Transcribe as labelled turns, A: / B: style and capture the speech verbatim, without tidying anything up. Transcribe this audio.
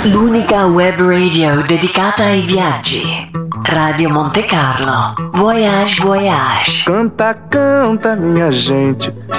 A: L'unica web radio dedicata ai viaggi. Radio Monte Carlo. Voyage, voyage.
B: Canta, canta, minha gente.